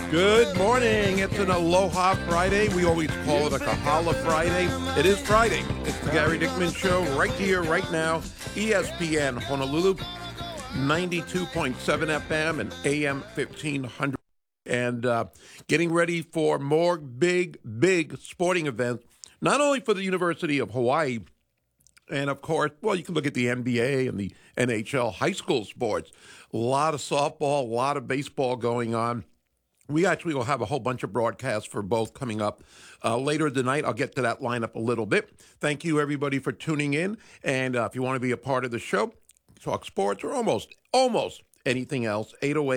Good morning. It's an Aloha Friday. We always call it a Kahala Friday. It is Friday. It's the Gary Dickman Show right here, right now. ESPN Honolulu, 92.7 FM and AM 1500. And getting ready for more big sporting events, not only for the University of Hawaii, and of course, well, you can look at the NBA and the NHL high school sports. A lot of softball, a lot of baseball going on. We actually will have a whole bunch of broadcasts for both coming up later tonight. I'll get to that lineup a little bit. Thank you, everybody, for tuning in. And if you want to be a part of the show, talk sports or almost anything else,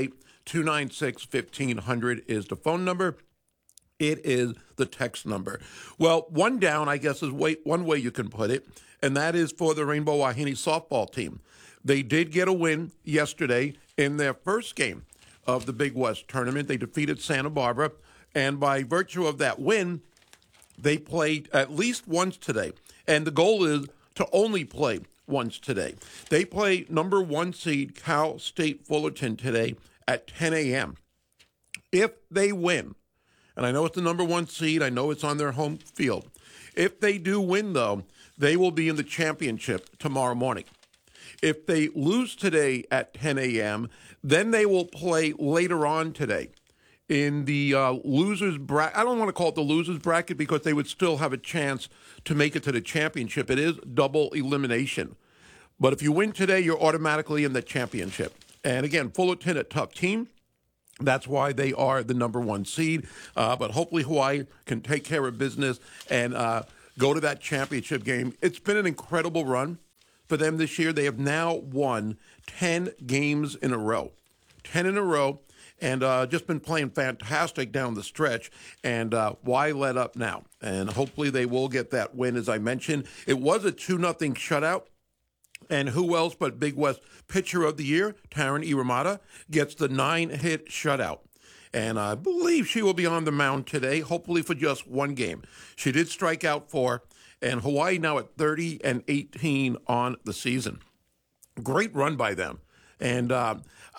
808-296-1500 is the phone number. It is the text number. Well, one down, I guess, is one way you can put it, and that is for the Rainbow Wahine softball team. They did get a win yesterday in their first game of the Big West tournament. They defeated Santa Barbara, and by virtue of that win, they played at least once today. And the goal is to only play once today. They play number one seed Cal State Fullerton today at 10 a.m. If they win, and I know it's the number one seed, I know it's on their home field. If they do win, though, they will be in the championship tomorrow morning. If they lose today at 10 a.m., then they will play later on today in the losers bracket. I don't want to call it the losers bracket because they would still have a chance to make it to the championship. It is double elimination. But if you win today, you're automatically in the championship. And again, Fullerton, a tough team. That's why they are the number one seed. But hopefully Hawaii can take care of business and go to that championship game. It's been an incredible run for them this year. They have now won 10 games in a row. 10 in a row, and just been playing fantastic down the stretch. And why let up now? And hopefully they will get that win, as I mentioned. It was a 2-0 shutout. And who else but Big West Pitcher of the Year, Taryn Iramata, gets the 9-hit shutout. And I believe she will be on the mound today, hopefully for just one game. She did strike out 4, and Hawaii now at 30-18 on the season. Great run by them. And I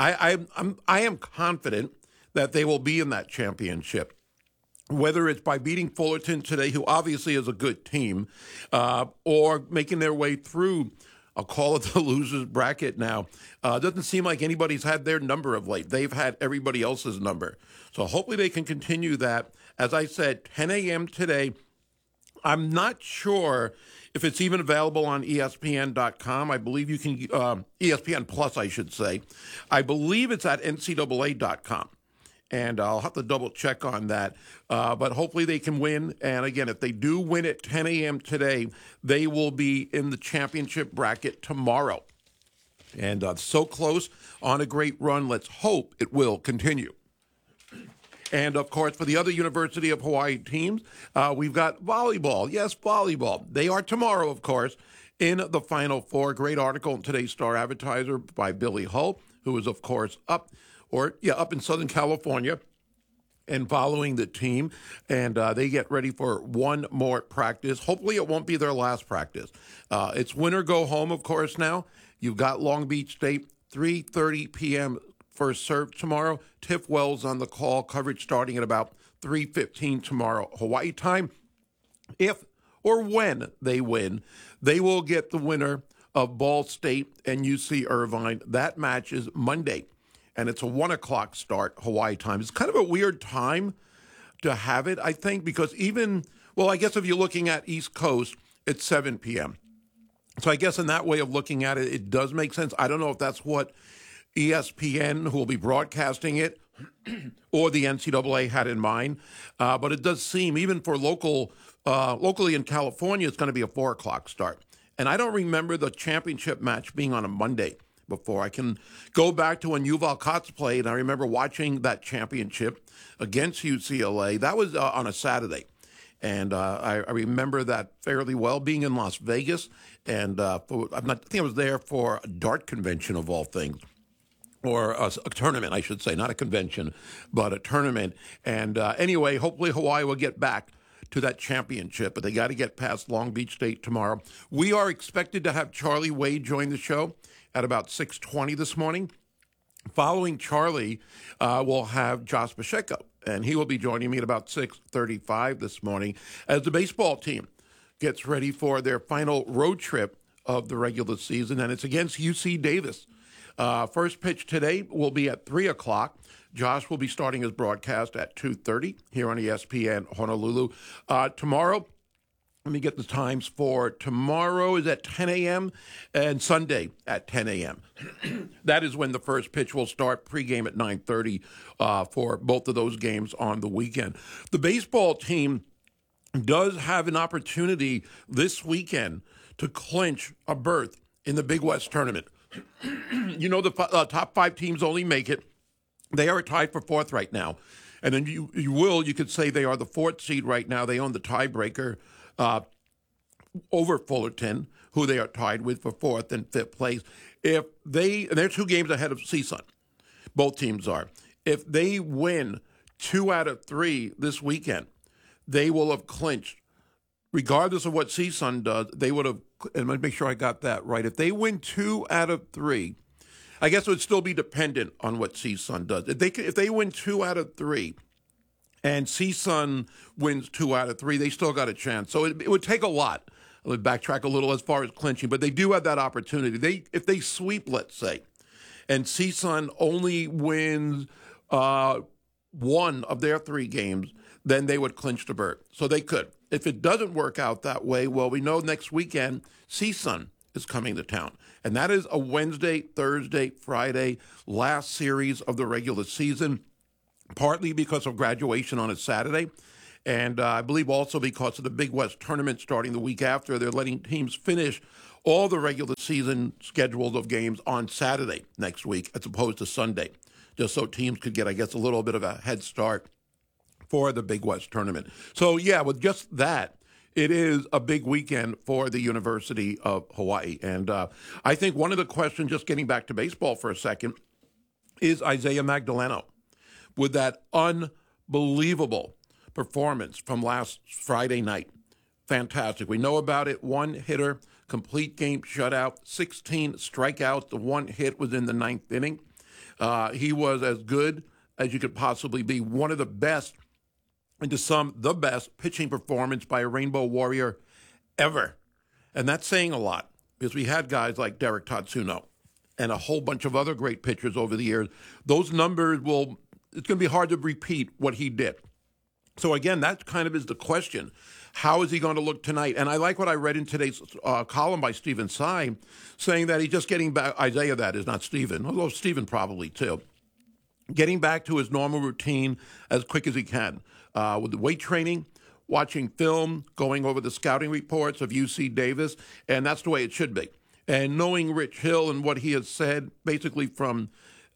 am confident that they will be in that championship, whether it's by beating Fullerton today, who obviously is a good team, or making their way through, I'll call it the losers bracket now. Doesn't seem like anybody's had their number of late. They've had everybody else's number. So hopefully they can continue that. As I said, 10 a.m. today. I'm not sure if it's even available on ESPN.com. I believe you can, ESPN Plus, I should say. I believe it's at NCAA.com. And I'll have to double check on that. But hopefully they can win. And again, if they do win at 10 a.m. today, they will be in the championship bracket tomorrow. And so close on a great run. Let's hope it will continue. And, of course, for the other University of Hawaii teams, we've got volleyball. Yes, volleyball. They are tomorrow, of course, in the Final Four. Great article in today's Star Advertiser by Billy Hull, who is, of course, up in Southern California and following the team. And they get ready for one more practice. Hopefully it won't be their last practice. It's win or go home, of course, now. You've got Long Beach State, 3:30 p.m. first serve tomorrow. Tiff Wells on the call. Coverage starting at about 3:15 tomorrow Hawaii time. If or when they win, they will get the winner of Ball State and UC Irvine. That match is Monday, and it's a 1 o'clock start Hawaii time. It's kind of a weird time to have it, I think, because I guess if you're looking at East Coast, it's 7 p.m. So I guess in that way of looking at it, it does make sense. I don't know if that's what ESPN, who will be broadcasting it, or the NCAA had in mind. But it does seem, even for locally in California, it's going to be a 4 o'clock start. And I don't remember the championship match being on a Monday before. I can go back to when Yuval Katz played, and I remember watching that championship against UCLA. That was on a Saturday. And I remember that fairly well, being in Las Vegas. And I think I was there for a dart convention of all things. Or a tournament, I should say, not a convention, but a tournament. And anyway, hopefully Hawaii will get back to that championship, but they got to get past Long Beach State tomorrow. We are expected to have Charlie Wade join the show at about 6:20 this morning. Following Charlie, we'll have Josh Pacheco, and he will be joining me at about 6:35 this morning as the baseball team gets ready for their final road trip of the regular season, and it's against UC Davis. First pitch today will be at 3 o'clock. Josh will be starting his broadcast at 2:30 here on ESPN Honolulu. Tomorrow, let me get the times for tomorrow is at 10 a.m. and Sunday at 10 a.m. That is when the first pitch will start, pregame at 9:30 for both of those games on the weekend. The baseball team does have an opportunity this weekend to clinch a berth in the Big West tournament. You know, the top 5 teams only make it. They are tied for 4th right now. And then you could say they are the 4th seed right now. They own the tiebreaker over Fullerton, who they are tied with for 4th and 5th place. And they're 2 games ahead of CSUN. Both teams are. If they win 2 out of 3 this weekend, they will have clinched. Regardless of what CSUN does, they would have, and let me make sure I got that right. If they win 2 out of 3, I guess it would still be dependent on what CSUN does. If they win 2 out of 3 and CSUN wins 2 out of 3, they still got a chance. So it would take a lot. I would backtrack a little as far as clinching, but they do have that opportunity. If they sweep, let's say, and CSUN only wins 1 of their 3 games, then they would clinch the berth. So they could. If it doesn't work out that way, well, we know next weekend CSUN is coming to town. And that is a Wednesday, Thursday, Friday, last series of the regular season, partly because of graduation on a Saturday. And I believe also because of the Big West tournament starting the week after, they're letting teams finish all the regular season schedules of games on Saturday next week as opposed to Sunday, just so teams could get, I guess, a little bit of a head start for the Big West tournament. So, yeah, with just that, it is a big weekend for the University of Hawaii. And I think one of the questions, just getting back to baseball for a second, is Isaiah Magdaleno with that unbelievable performance from last Friday night. Fantastic. We know about it. 1 hitter, complete game shutout, 16 strikeouts. The 1 hit was in the 9th inning. He was as good as you could possibly be. One of the best, and to some, the best pitching performance by a Rainbow Warrior ever. And that's saying a lot because we had guys like Derek Tatsuno and a whole bunch of other great pitchers over the years. Those numbers it's going to be hard to repeat what he did. So again, that kind of is the question. How is he going to look tonight? And I like what I read in today's column by Stephen Tsai, saying that he's just getting back, Isaiah that is, not Stephen, although Stephen probably too, getting back to his normal routine as quick as he can. With the weight training, watching film, going over the scouting reports of UC Davis, and that's the way it should be. And knowing Rich Hill and what he has said, basically from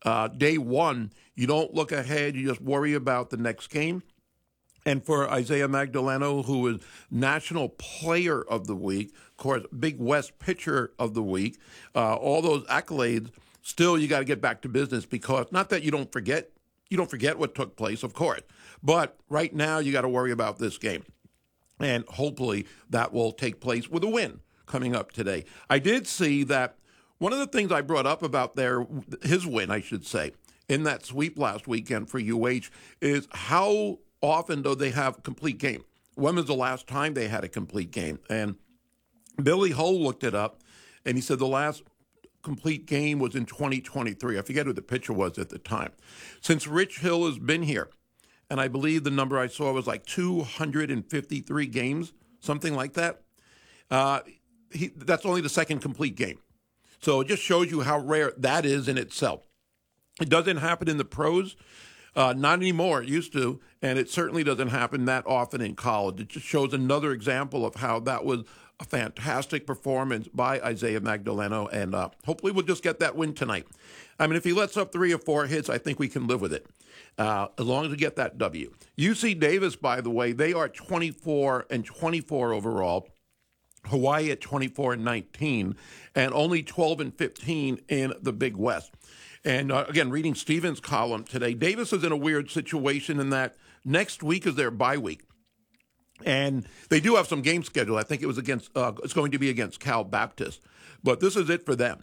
day one, you don't look ahead, you just worry about the next game. And for Isaiah Magdaleno, who is National Player of the Week, of course, Big West Pitcher of the Week, all those accolades, still you got to get back to business because not that you don't forget what took place, of course, but right now you got to worry about this game. And hopefully that will take place with a win coming up today. I did see that one of the things I brought up about his win, I should say, in that sweep last weekend for UH is how often do they have a complete game? When was the last time they had a complete game? And Billy Hull looked it up, and he said the last complete game was in 2023. I forget who the pitcher was at the time. Since Rich Hill has been here, and I believe the number I saw was like 253 games, something like that, that's only the second complete game. So it just shows you how rare that is in itself. It doesn't happen in the pros. Not anymore. It used to, and it certainly doesn't happen that often in college. It just shows another example of how that was a fantastic performance by Isaiah Magdaleno, and hopefully we'll just get that win tonight. I mean, if he lets up 3 or 4 hits, I think we can live with it, as long as we get that W. UC Davis, by the way, they are 24-24 overall. Hawaii at 24-19, and only 12-15 in the Big West. And again, reading Stephen's column today, Davis is in a weird situation in that next week is their bye week. And they do have some games scheduled. I think it's going to be against Cal Baptist. But this is it for them.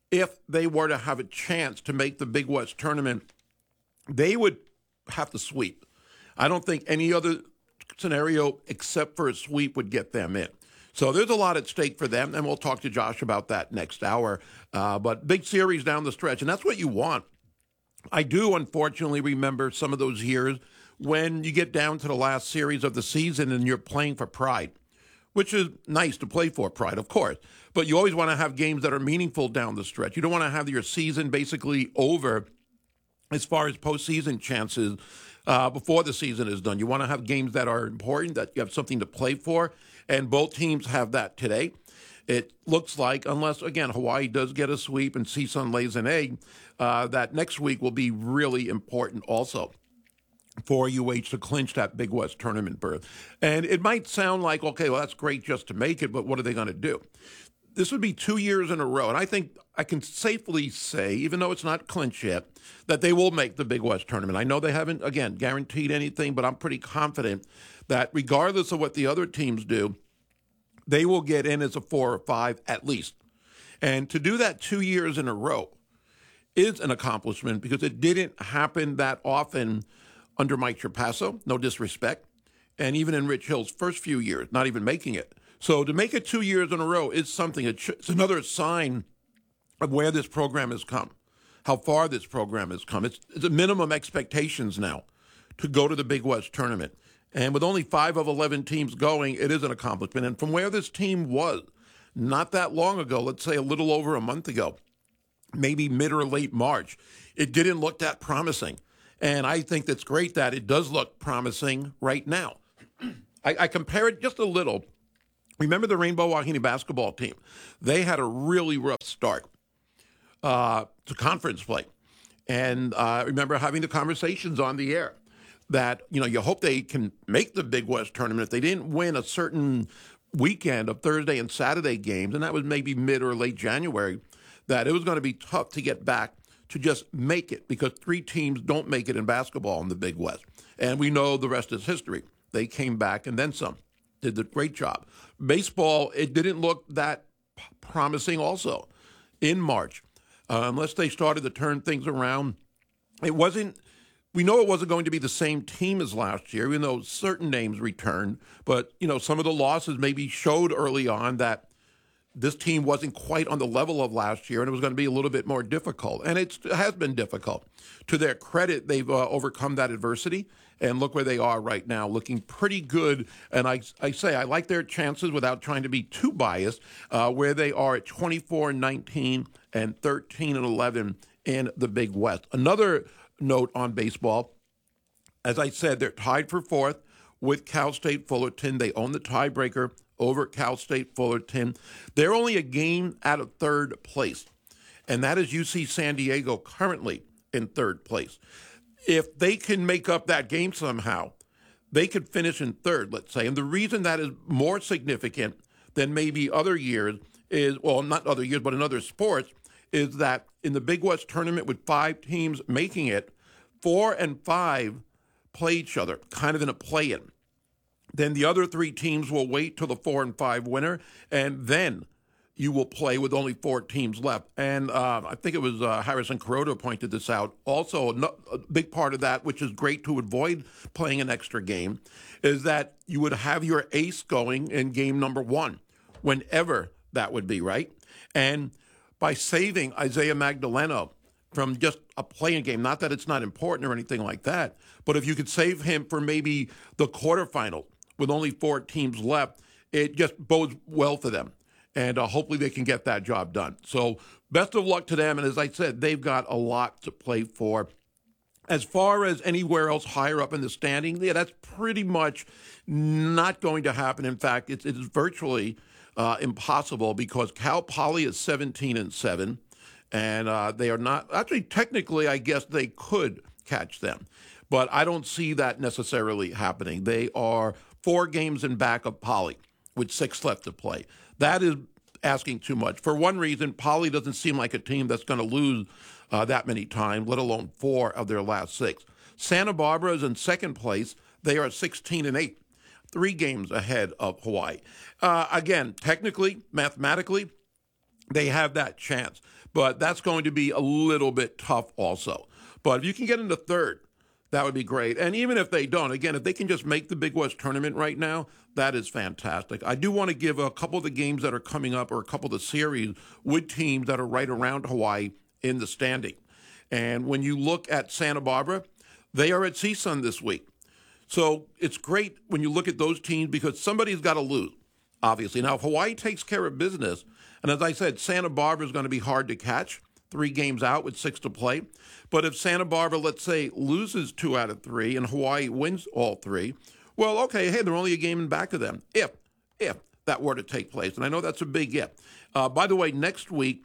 if they were to have a chance to make the Big West tournament, they would have to sweep. I don't think any other scenario except for a sweep would get them in. So there's a lot at stake for them, and we'll talk to Josh about that next hour. But big series down the stretch, and that's what you want. I do, unfortunately, remember some of those years when you get down to the last series of the season and you're playing for pride, which is nice to play for pride, of course. But you always want to have games that are meaningful down the stretch. You don't want to have your season basically over as far as postseason chances before the season is done. You want to have games that are important, that you have something to play for, and both teams have that today. It looks like, unless, again, Hawaii does get a sweep and CSUN lays an egg, that next week will be really important also for UH to clinch that Big West tournament berth. And it might sound like, okay, well, that's great just to make it, but what are they going to do? This would be 2 years in a row, and I think I can safely say, even though it's not clinched yet, that they will make the Big West tournament. I know they haven't, again, guaranteed anything, but I'm pretty confident that regardless of what the other teams do, they will get in as a 4 or 5 at least. And to do that 2 years in a row is an accomplishment because it didn't happen that often under Mike Trapasso, no disrespect, and even in Rich Hill's first few years, not even making it. So to make it 2 years in a row is something. It's another sign of where this program has come, how far this program has come. It's a minimum expectations now to go to the Big West tournament. And with only 5 of 11 teams going, it is an accomplishment. And from where this team was not that long ago, let's say a little over a month ago, maybe mid or late March, it didn't look that promising. And I think that's great that it does look promising right now. I compare it just a little. Remember the Rainbow Wahine basketball team? They had a really rough start to conference play. And I remember having the conversations on the air that, you hope they can make the Big West tournament. If they didn't win a certain weekend of Thursday and Saturday games, and that was maybe mid or late January, that it was going to be tough to get back to just make it because 3 teams don't make it in basketball in the Big West. And we know the rest is history. They came back and then some. Did a great job. Baseball, it didn't look that promising also in March. Unless they started to turn things around. We know it wasn't going to be the same team as last year, even though certain names returned. But, some of the losses maybe showed early on that this team wasn't quite on the level of last year, and it was going to be a little bit more difficult. And it has been difficult. To their credit, they've overcome that adversity, and look where they are right now, looking pretty good. And I say I like their chances without trying to be too biased, where they are at 24-19 and 13-11 in the Big West. Another note on baseball, as I said, they're tied for 4th with Cal State Fullerton. They own the tiebreaker over Cal State Fullerton. They're only a game out of 3rd place, and that is UC San Diego currently in 3rd place. If they can make up that game somehow, they could finish in 3rd, let's say. And the reason that is more significant than maybe other years is, well, not other years, but in other sports, is that in the Big West tournament with 5 teams making it, 4 and 5 play each other, kind of in a play-in. Then the other 3 teams will wait till the 4 and 5 winner, and then you will play with only 4 teams left. And I think it was Harrison Kuroda pointed this out. Also, a big part of that, which is great to avoid playing an extra game, is that you would have your ace going in game number 1, whenever that would be, right? And by saving Isaiah Magdaleno from just a playing game, not that it's not important or anything like that, but if you could save him for maybe the quarterfinal with only 4 teams left, it just bodes well for them. And hopefully they can get that job done. So best of luck to them. And as I said, they've got a lot to play for. As far as anywhere else higher up in the standing, yeah, that's pretty much not going to happen. In fact, it's virtually impossible because Cal Poly is 17-7. And they are not, actually, technically, I guess they could catch them. But I don't see that necessarily happening. They are 4 games in back of Poly with 6 left to play. That is asking too much. For one reason, Poly doesn't seem like a team that's going to lose that many times, let alone 4 of their last 6. Santa Barbara is in 2nd place. They are 16-8, 3 games ahead of Hawaii. Again, technically, mathematically, they have that chance. but that's going to be a little bit tough also. But if you can get into third, that would be great. And even if they don't, again, if they can just make the Big West tournament right now, that is fantastic. I do want to give a couple of the games that are coming up, or a couple of the series with teams that are right around Hawaii in the standing. And when you look at Santa Barbara, they are at CSUN this week. So it's great when you look at those teams because somebody's got to lose, obviously. Now, if Hawaii takes care of business, and as I said, Santa Barbara is going to be hard to catch, 3 games out with 6 to play. But if Santa Barbara, let's say, loses 2 out of 3 and Hawaii wins all 3, well, okay, hey, they're only a game in back of them, if that were to take place. And I know that's a big if. By the way, next week,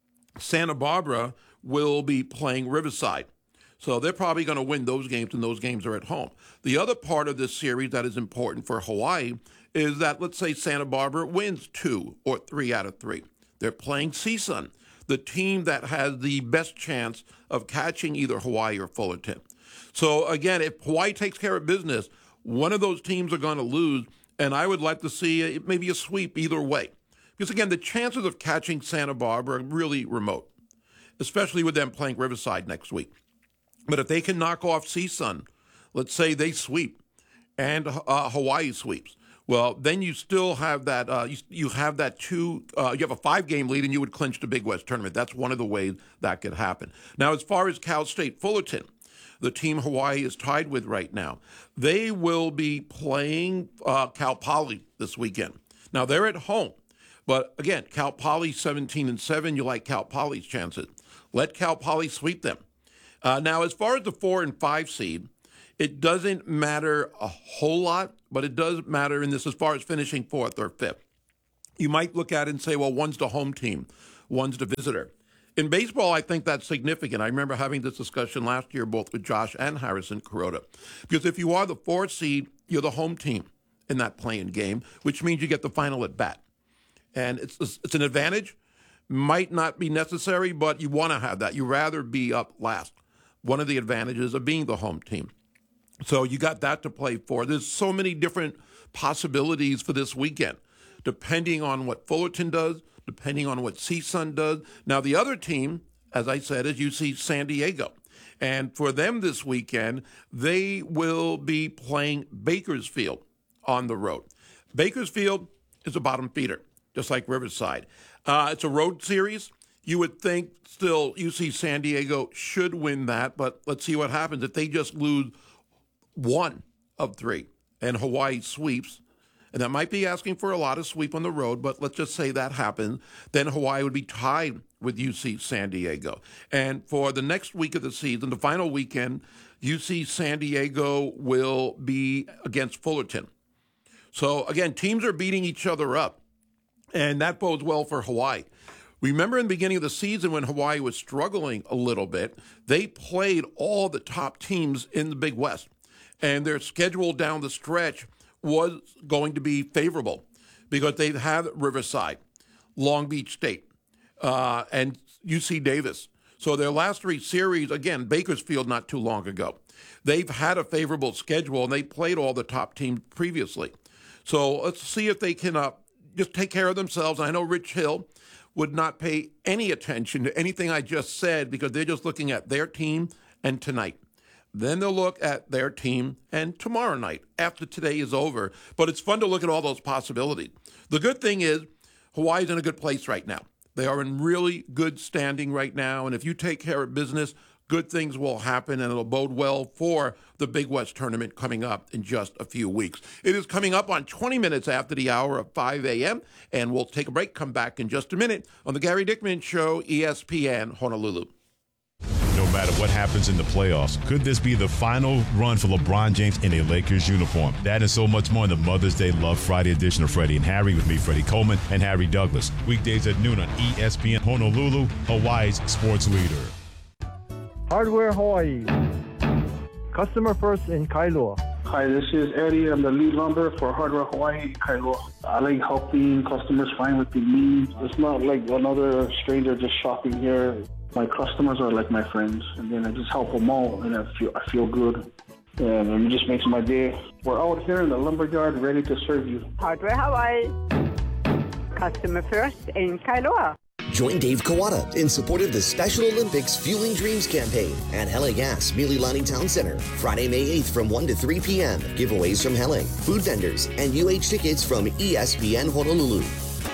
Santa Barbara will be playing Riverside. So they're probably going to win those games, and those games are at home. The other part of this series that is important for Hawaii is that, let's say, Santa Barbara wins 2 or 3 out of 3. They're playing CSUN, the team that has the best chance of catching either Hawaii or Fullerton. So, again, if Hawaii takes care of business, one of those teams are going to lose, and I would like to see maybe a sweep either way. Because, again, the chances of catching Santa Barbara are really remote, especially with them playing Riverside next week. But if they can knock off CSUN, let's say they sweep and Hawaii sweeps, well, then you still have that. You have that you have a 5-game lead, and you would clinch the Big West tournament. That's one of the ways that could happen. Now, as far as Cal State Fullerton, the team Hawaii is tied with right now, they will be playing Cal Poly this weekend. Now, they're at home, but again, Cal Poly 17-7. You like Cal Poly's chances. Let Cal Poly sweep them. Now, as far as the 4 and 5 seed, it doesn't matter a whole lot, but it does matter in this as far as finishing 4th or 5th. You might look at it and say, well, one's the home team, one's the visitor. In baseball, I think that's significant. I remember having this discussion last year, both with Josh and Harrison Kuroda. Because if you are the 4th seed, you're the home team in that playing game, which means you get the final at bat. And it's an advantage. Might not be necessary, but you want to have that. You'd rather be up last. One of the advantages of being the home team. So you got that to play for. There's so many different possibilities for this weekend, depending on what Fullerton does, depending on what CSUN does. Now, the other team, as I said, is UC San Diego. And for them this weekend, they will be playing Bakersfield on the road. Bakersfield is a bottom feeder, just like Riverside. It's a road series. You would think still UC San Diego should win that, but let's see what happens. If they just lose 1 of 3 and Hawaii sweeps, and that might be asking for a lot of sweep on the road, but let's just say that happens, then Hawaii would be tied with UC San Diego. And for the next week of the season, the final weekend, UC San Diego will be against Fullerton. So, again, teams are beating each other up, and that bodes well for Hawaii. Remember in the beginning of the season when Hawaii was struggling a little bit, they played all the top teams in the Big West, and their schedule down the stretch was going to be favorable because they have Riverside, Long Beach State, and UC Davis. So their last 3 series, again, Bakersfield not too long ago, they've had a favorable schedule, and they played all the top teams previously. So let's see if they can just take care of themselves. I know Rich Hill would not pay any attention to anything I just said because they're just looking at their team and tonight. Then they'll look at their team and tomorrow night after today is over. But it's fun to look at all those possibilities. The good thing is Hawaii's in a good place right now. They are in really good standing right now. And if you take care of business, good things will happen, and it'll bode well for the Big West tournament coming up in just a few weeks. It is coming up on 20 minutes after the hour of 5 a.m., and we'll take a break, come back in just a minute on the Gary Dickman Show, ESPN Honolulu. No matter what happens in the playoffs, could this be the final run for LeBron James in a Lakers uniform? That and so much more in the Mother's Day Love Friday edition of Freddie and Harry with me, Freddie Coleman, and Harry Douglas. Weekdays at noon on ESPN Honolulu, Hawaii's sports leader. Hardware Hawaii. Customer first in Kailua. Hi, this is Eddie. I'm the lead lumber for Hardware Hawaii, Kailua. I like helping customers find what they need. It's not like another stranger just shopping here. My customers are like my friends, and then I just help them all, and I feel good. And it just makes my day. We're out here in the lumberyard ready to serve you. Hardware Hawaii. Customer first in Kailua. Join Dave Kawada in support of the Special Olympics Fueling Dreams campaign at Helle Gas, Mealy Lining Town Center, Friday, May 8th from 1 to 3 p.m. Giveaways from Helle, food vendors, and UH tickets from ESPN Honolulu.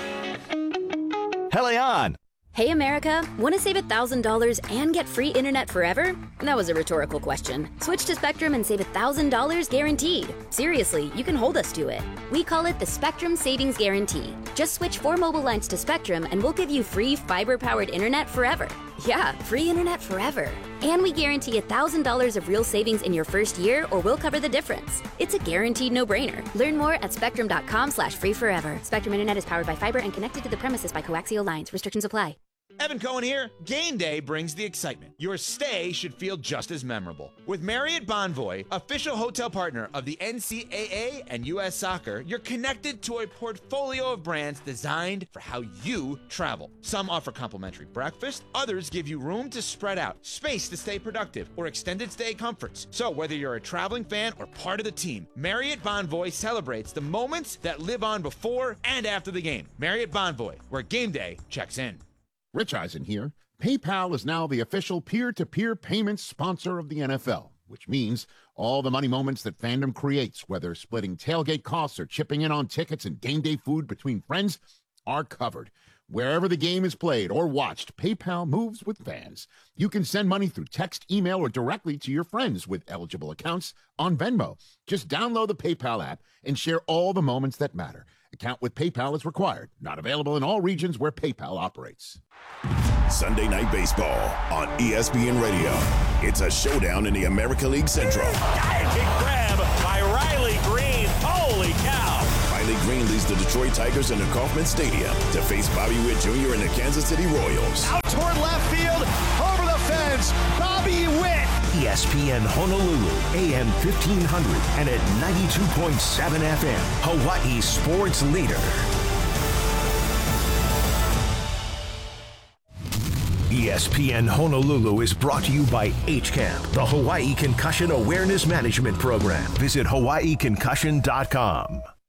Helle on! Hey America, want to save $1,000 and get free internet forever? That was a rhetorical question. Switch to Spectrum and save $1,000 guaranteed. Seriously, you can hold us to it. We call it the Spectrum Savings Guarantee. Just switch 4 mobile lines to Spectrum and we'll give you free fiber-powered internet forever. Yeah, free internet forever. And we guarantee $1,000 of real savings in your first year or we'll cover the difference. It's a guaranteed no-brainer. Learn more at spectrum.com/free forever. Spectrum Internet is powered by fiber and connected to the premises by coaxial lines. Restrictions apply. Evan Cohen here. Game day brings the excitement. Your stay should feel just as memorable. With Marriott Bonvoy, official hotel partner of the NCAA and U.S. Soccer, you're connected to a portfolio of brands designed for how you travel. Some offer complimentary breakfast, others give you room to spread out, space to stay productive, or extended stay comforts. So whether you're a traveling fan or part of the team, Marriott Bonvoy celebrates the moments that live on before and after the game. Marriott Bonvoy, where game day checks in. Rich Eisen here. PayPal is now the official peer-to-peer payments sponsor of the NFL, which means all the money moments that fandom creates, whether splitting tailgate costs or chipping in on tickets and game day food between friends, are covered. Wherever the game is played or watched, PayPal moves with fans. You can send money through text, email, or directly to your friends with eligible accounts on Venmo. Just download the PayPal app and share all the moments that matter. Account with PayPal is required. Not available in all regions where PayPal operates. Sunday Night Baseball on ESPN Radio. It's a showdown in the American League Central. Big grab by Riley Green. Holy cow! Riley Green leads the Detroit Tigers into Kauffman Stadium to face Bobby Witt Jr. and the Kansas City Royals. Out toward left field, over the fence, Bobby Witt. ESPN Honolulu, AM 1500 and at 92.7 FM, Hawaii sports leader. ESPN Honolulu is brought to you by HCAMP, the Hawaii Concussion Awareness Management Program. Visit hawaiiconcussion.com.